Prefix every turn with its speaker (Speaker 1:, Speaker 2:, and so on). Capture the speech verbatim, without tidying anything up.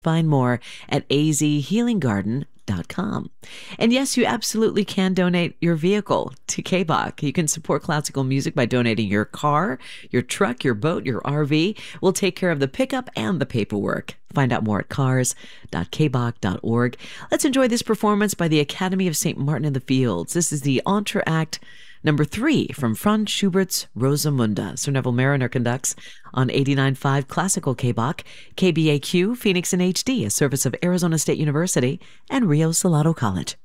Speaker 1: Find more at a z healing garden dot com. And yes, you absolutely can donate your vehicle to K B O C. You can support classical music by donating your car, your truck, your boat, your R V. We'll take care of the pickup and the paperwork. Find out more at cars dot k b o c dot org. Let's enjoy this performance by the Academy of Saint Martin in the Fields. This is the entr'acte number three from Franz Schubert's Rosamunda. Sir Neville Mariner conducts on eighty-nine point five Classical K B O C, K B A Q, Phoenix in H D, a service of Arizona State University and Rio Salado College.